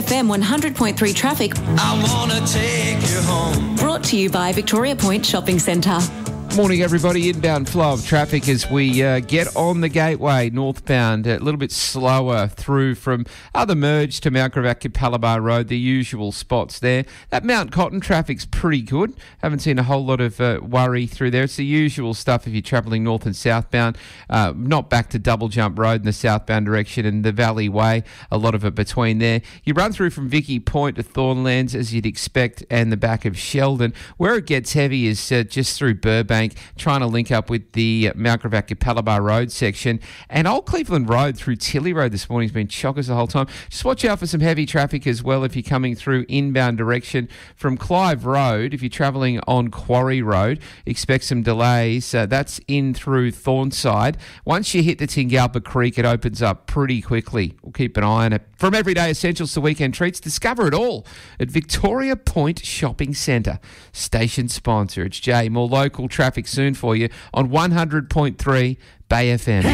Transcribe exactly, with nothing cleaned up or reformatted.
F M one hundred point three traffic. I wanna take you home. Brought to you by Victoria Point Shopping Centre. Morning, everybody. Inbound flow of traffic as we uh, get on the gateway northbound, a little bit slower through from other merge to Mount Gravatt Capalaba Road, the usual spots there. That Mount Cotton traffic's pretty good. Haven't seen a whole lot of uh, worry through there. It's the usual stuff if you're travelling north and southbound, uh, not back to Double Jump Road in the southbound direction and the Valley Way, a lot of it between there. You run through from Vicky Point to Thornlands as you'd expect and the back of Sheldon. Where it gets heavy is uh, just through Burbank, trying to link up with the Mount Gravatt Capalaba Road section. And Old Cleveland Road through Tilly Road this morning has been chockers the whole time. Just watch out for some heavy traffic as well if you're coming through inbound direction from Clive Road. If you're travelling on Quarry Road, expect some delays. Uh, that's in through Thornside. Once you hit the Tingalpa Creek, it opens up pretty quickly. We'll keep an eye on it. From everyday essentials to weekend treats, discover it all at Victoria Point Shopping Centre. Station sponsor. It's Jay. More local traffic soon for you on one hundred point three Bay F M.